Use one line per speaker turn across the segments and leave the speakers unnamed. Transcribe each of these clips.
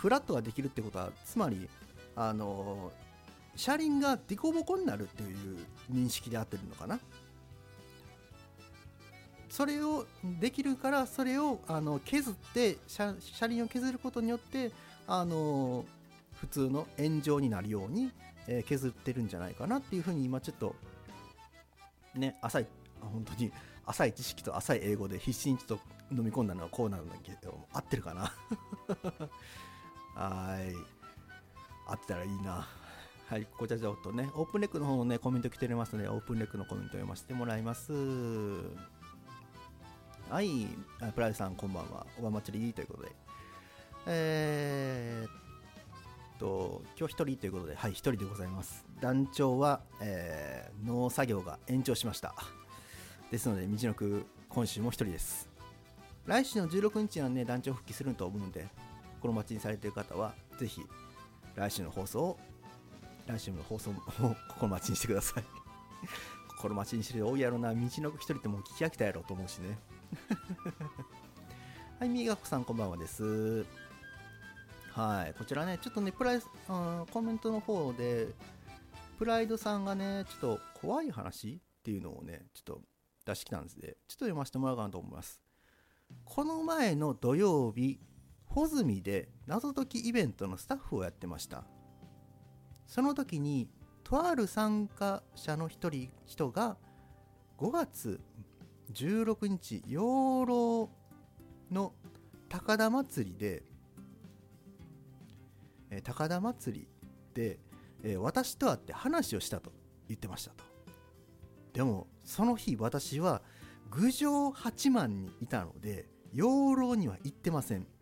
フラットができるってことは、つまり車輪がデコボコになるっていう認識で合ってるのかな。それをできるから、それを削って、車輪を削ることによって普通の円状になるように、削ってるんじゃないかなっていうふうに、今ちょっとね、本当に浅い知識と浅い英語で必死にちょっと飲み込んだのはこうなんだけど、合ってるかなはい、合ってたらいいな。はい、こちらちょっとね、オープンレックの方のね、コメント来ておりますので、オープンレックのコメントを読ませてもらいます。はい、プライドさんこんばんは、おば祭りということで、今日一人ということで、はい、一人でございます。団長は、農作業が延長しました。ですので、道のく今週も一人です。来週の16日はね、団長復帰すると思うので、心待ちにされている方は、ぜひ、来週の放送も心待ちにしてください。心待ちにしてる多いやろな、道のく一人ってもう聞き飽きたやろと思うしね。はい、みがこさんこんばんはです。はい、こちらね、ちょっとね、コメントの方で、プライドさんがね、ちょっと怖い話っていうのをね、ちょっと出してきたんですで、ちょっと読ませてもらおうかなと思います。この前の土曜日、穂積で謎解きイベントのスタッフをやってました。その時に、とある参加者の人が、5月16日、養老の高田祭りで、私と会って話をしたと言ってましたと。でもその日私は郡上八幡にいたので養老には行ってません。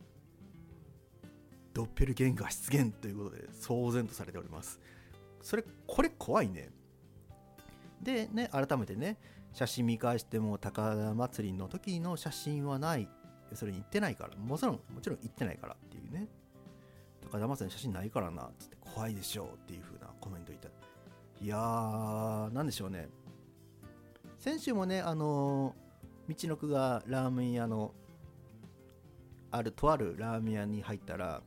ドッペルゲンガー出現ということで騒然とされております。これ怖いね。でね、改めてね、写真見返しても高田祭りの時の写真はない。それに行ってないから、もちろん行ってないからっていうね。高田祭りの写真ないからなっつって、怖いでしょうっていう風なコメントいた。いやー、なんでしょうね。先週もね、道のくがラーメン屋のとあるラーメン屋に入ったら、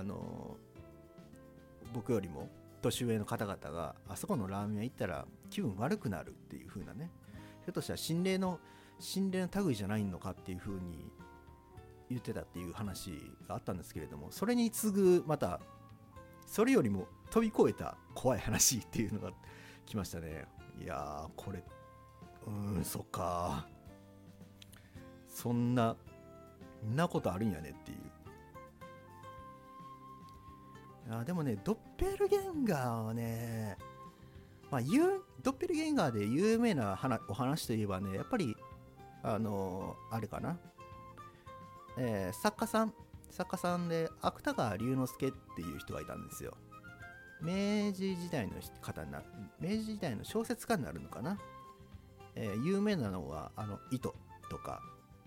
僕よりも年上の方々があそこのラーメン屋行ったら気分悪くなるっていう風なね、ひょっとしたら心霊の類じゃないのかっていう風に言ってたっていう話があったんですけれども、それに次ぐまたそれよりも飛び越えた怖い話っていうのが来ましたね。いやー、これそっか、そんなことあるんやねっていう。いやでもね、ドッペルゲンガーはね、ドッペルゲンガーで有名なお話といえばね、やっぱりあれかな、作家さんで芥川龍之介っていう人がいたんですよ。明治時代の小説家になるのかな。有名なのは糸とか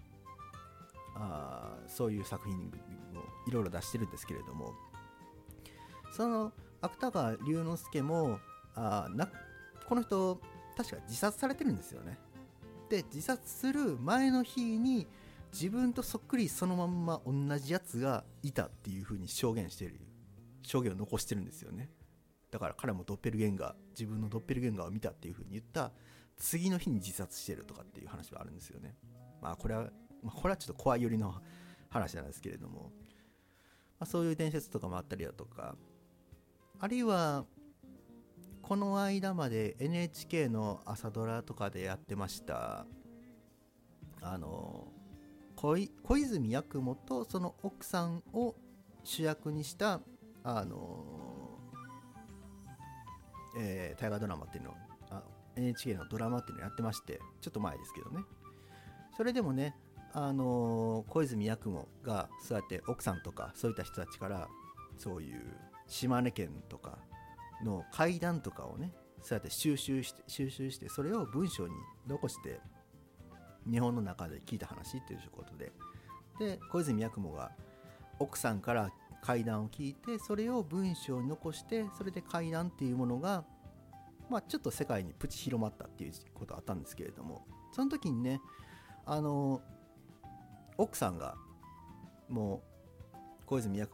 そういう作品をいろいろ出してるんですけれども、その芥川龍之介もこの人確か自殺されてるんですよね。で、自殺する前の日に自分とそっくりそのまんま同じやつがいたっていう風に証言を残してるんですよね。だから彼も自分のドッペルゲンガーを見たっていう風に言った次の日に自殺してるとかっていう話はあるんですよね。これはちょっと怖い寄りの話なんですけれども、そういう伝説とかもあったりだとか、あるいはこの間まで NHK の朝ドラとかでやってました小泉八雲とその奥さんを主役にした大河ドラマっていうのをNHK のドラマっていうのをやってまして、ちょっと前ですけどね。それでもね、小泉八雲がそうやって奥さんとかそういった人たちからそういう島根県とかの怪談とかをね、そうやって収集してそれを文章に残して日本の中で聞いた話っていうことで、小泉八雲が奥さんから怪談を聞いてそれを文章に残して、それで怪談っていうものがちょっと世界にプチ広まったっていうことがあったんですけれども、その時にね、奥さんがもう小泉八